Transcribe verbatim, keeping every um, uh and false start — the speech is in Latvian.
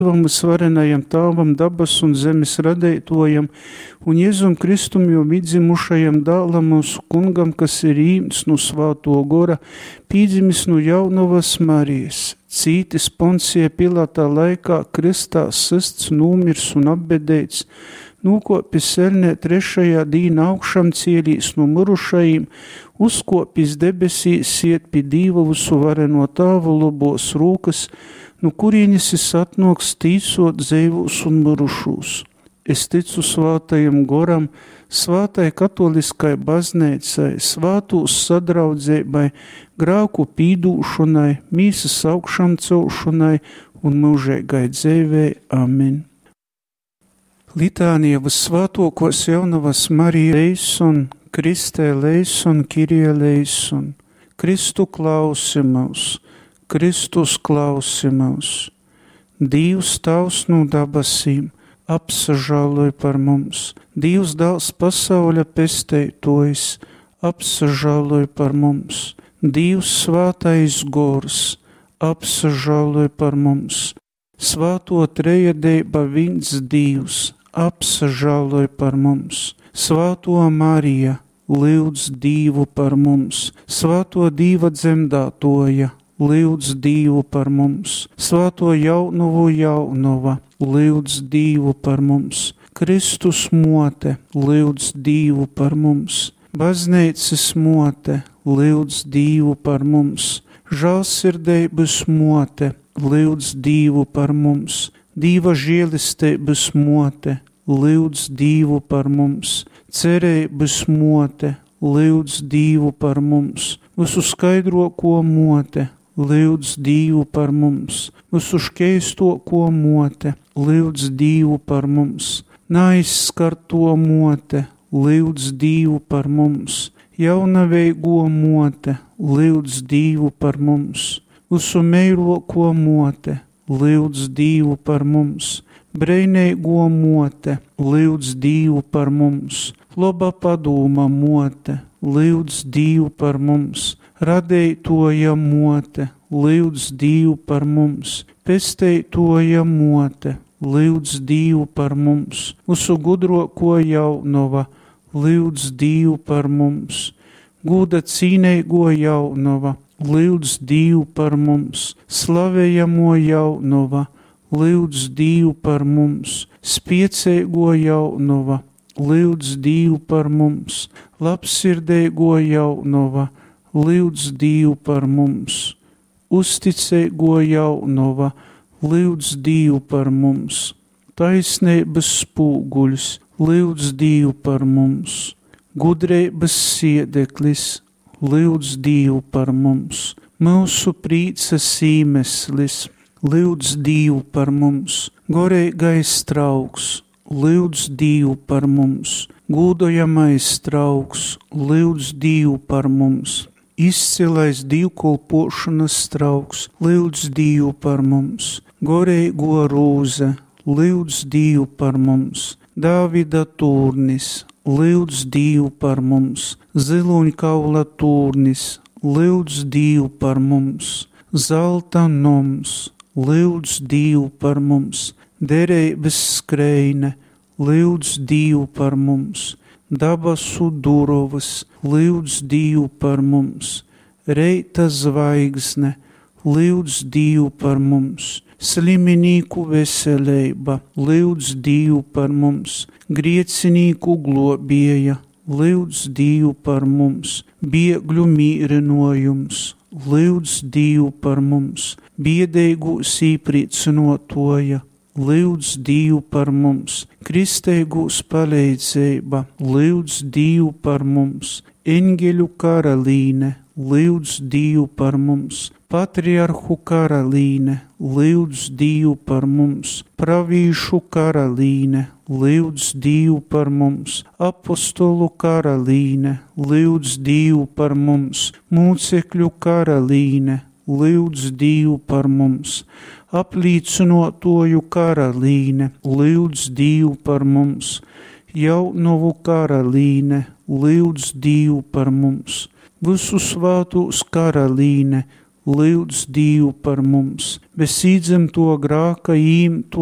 Dievam visvarenajam Tāvam, dabas un zemes radeitojam, un Jēzum Kristum jau vidzimušajam dālam mūsu kungam, kas ir īmts no svāto gora, pīdzimis no jaunavas Marijas, cītis Poncija Pilātā laikā, kristā sists, nūmirs un apbedeits, nūkopis elnē trešajā dīna augšam cielīs no mirušajiem, uzkopis debesīs, iet pie Dīva visuvareno Tāva lobos rūkas, no kurienes es atnoks tīsot dzīvus un mirušūs. Es ticu svātajam goram, svātai katoliskai baznīcai, svātūs sadraudzībai, grāku pīdūšanai, mīsas augšam celšanai un mūžīgai dzīvei. Amen. Litānija vissvātokos jaunavas Marija leison, Kristē leison, Kirie leison. Kristu klausi mūs, Kristus klausi mūs. Dievs Tavs no dabasīm, apsažāloj par mums. Dievs Dāls pasauļa pesteitojs, apsažāloj par mums. Dievs svātais gors, apsažāloj par mums. Svāto trejadeiba viens Dievs, apsažāloj par mums. Svāto Marija, lūdz Dievu par mums. Svāto Dieva dzemdātoja, lūdz Dievu par mums. Svāto jaunuvu jaunova, lūdz Dievu par mums. Kristus mote, lūdz Dievu par mums. Baznīcas mote, lūdz Dievu par mums. Žālsirdības mote, lūdz Dievu par mums. Dieva žēlistības mote, lūdz Dievu par mums. Cerības mote, lūdz Dievu par mums. Visu skaidroko mote, lūdz Dievu par mums. Visu škeistoko mote, lūdz Dievu par mums. Naizskarto mote, lūdz Dievu par mums. Jaunaveigo mote, lūdz Dievu par mums. Visu meiloko mote, lūdz Dievu par mums. Breineigo mote, lūdz Dievu par mums. Loba padūma mote, lūdz Dievu par mums. Radeitoja mote, lūdz Dievu par mums. Pesteitoja mote, lūdz Dievu par mums. Visu gudroko jaunova, lūdz Dievu par mums. Guda cīneigo jaunova, lūdz Dievu par mums. Slavējamo jaunova, lūdz Dievu par mums. Spieceigo jaunova, lūdz Dievu par mums. Labsirdeigo jaunova, lūdz Dievu par mums. Uzticeigo jaunova, lūdz Dievu par mums. Taisnības spūguļs, lūdz Dievu par mums. Gudreibas siedeklis, lūdz Dievu par mums. Mūsu prīcas īmeslis, lūdz Dievu par mums. Goreigais trauks, lūdz Dievu par mums. Gūdojamais trauks, lūdz Dievu par mums. Izcilais dievkalpošanas trauks, lūdz Dievu par mums. Goreigo rūze, lūdz Dievu par mums. Dāvida tūrnis, lūdz Dievu par mums. Ziluņkaula tūrnis, lūdz Dievu par mums. Zelta noms, lūdz Dievu par mums. Dereibas skreine, lūdz Dievu par mums. Dabasu durovas, lūdz Dievu par mums. Reita zvaigzne, lūdz Dievu par mums. Sliminīku veselība, lūdz Dievu par mums. Griecinīku globieja, lūdz Dievu par mums. Biegļu mīrinojums, lūdz Dievu par mums. Biedeigu sīprīcinotoja, lūdz Dievu par mums. Kristeigus palīdzība, lūdz Dievu par mums. Eņģeļu karalīne, lūdz Dievu par mums. Patriarhu karalīne, lūdz Dievu par mums. Pravīšu karalīne, lūdz Dievu par mums. Apostolu karalīne, lūdz Dievu par mums. Mūcekļu karalīne, lūdz Dievu par mums. Aplīcinotoju karalīne, lūdz Dievu par mums. Jaunovu karalīne, lūdz Dievu par mums. Visu svātūs karalīne, lūdz Dīvu par mums. Besīdzem to grāka īm, to